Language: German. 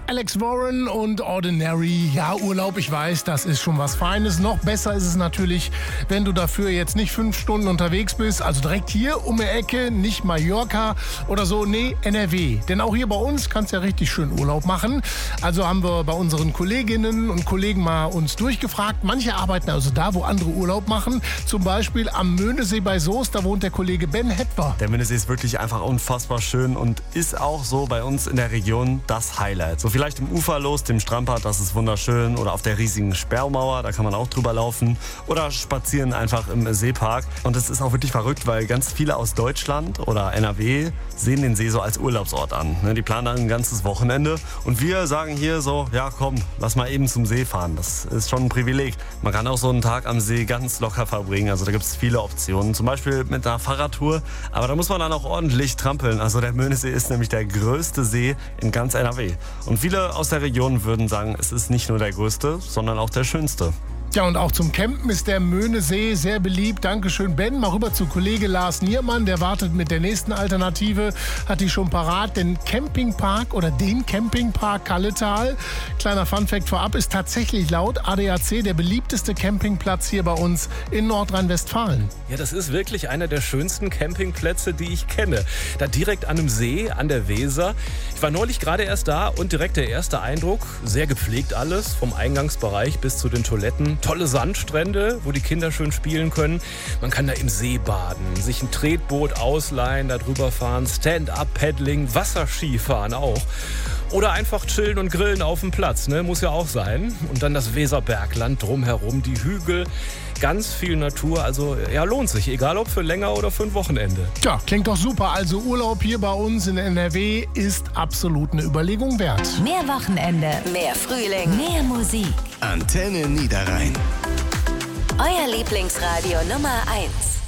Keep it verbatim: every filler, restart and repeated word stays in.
Alex Warren und Ordinary. Ja, Urlaub, ich weiß, das ist schon was Feines. Noch besser ist es natürlich, wenn du dafür jetzt nicht fünf Stunden unterwegs bist. Also direkt hier um die Ecke, nicht Mallorca oder so. Nee, N R W. Denn auch hier bei uns kannst du ja richtig schön Urlaub machen. Also haben wir bei unseren Kolleginnen und Kollegen mal uns durchgefragt. Manche arbeiten also da, wo andere Urlaub machen. Zum Beispiel am Möhnesee bei Soest. Da wohnt der Kollege Ben Hetwer. Der Möhnesee ist wirklich einfach unfassbar schön und ist auch so bei uns in der Region das Highlight. So vielleicht im Uferlos, dem Strandbad, das ist wunderschön. Oder auf der riesigen Sperrmauer, da kann man auch drüber laufen. Oder spazieren einfach im Seepark. Und es ist auch wirklich verrückt, weil ganz viele aus Deutschland oder N R W sehen den See so als Urlaubsort an. Die planen dann ein ganzes Wochenende. Und wir sagen hier so, ja komm, lass mal eben zum See fahren. Das ist schon ein Privileg. Man kann auch so einen Tag am See ganz locker verbringen. Also da gibt es viele Optionen. Zum Beispiel mit einer Fahrradtour. Aber da muss man dann auch ordentlich trampeln. Also der Möhnesee ist nämlich der größte See in ganz N R W. Und viele aus der Region würden sagen, es ist nicht nur der größte, sondern auch der schönste. Ja, und auch zum Campen ist der Möhnesee sehr beliebt. Dankeschön, Ben. Mal rüber zu Kollege Lars Niermann. Der wartet mit der nächsten Alternative. Hat die schon parat. Den Campingpark oder den Campingpark Kalletal, kleiner Funfact vorab, ist tatsächlich laut A D A C der beliebteste Campingplatz hier bei uns in Nordrhein-Westfalen. Ja, das ist wirklich einer der schönsten Campingplätze, die ich kenne. Da direkt an einem See, an der Weser. Ich war neulich gerade erst da und direkt der erste Eindruck, sehr gepflegt alles, vom Eingangsbereich bis zu den Toiletten. Tolle Sandstrände, wo die Kinder schön spielen können. Man kann da im See baden, sich ein Tretboot ausleihen, da drüber fahren, Stand-up-Paddling, Wasserskifahren auch. Oder einfach chillen und grillen auf dem Platz, ne? Muss ja auch sein. Und dann das Weserbergland drumherum, die Hügel, ganz viel Natur. Also ja, lohnt sich, egal ob für länger oder für ein Wochenende. Tja, klingt doch super. Also Urlaub hier bei uns in N R W ist absolut eine Überlegung wert. Mehr Wochenende, mehr Frühling, mehr Musik. Antenne Niederrhein. Euer Lieblingsradio Nummer eins.